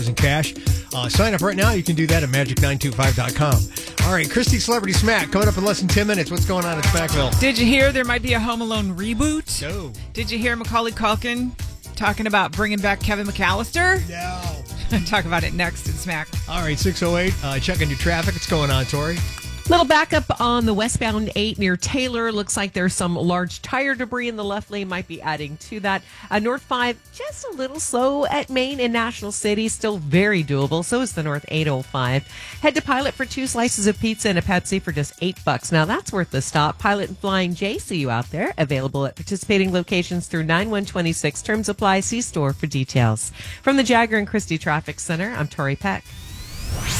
in cash. Sign up right now. You can do that at magic925.com. All right, Christy Celebrity Smack coming up in less than 10 minutes. What's going on at Smackville? Did you hear there might be a Home Alone reboot? No. Did you hear Macaulay Culkin talking about bringing back Kevin McAllister? No. Talk about it next in Smack. All right, 6:08. Checking your traffic. What's going on, Tori? Little backup on the westbound 8 near Taylor. Looks like there's some large tire debris in the left lane. Might be adding to that. North 5, just a little slow at Main and National City. Still very doable. So is the North 805. Head to Pilot for 2 slices of pizza and a Pepsi for just $8. Now that's worth the stop. Pilot and Flying J, see you out there. Available at participating locations through 9/1/26. Terms apply. See store for details. From the Jagger and Christie Traffic Center, I'm Tori Peck.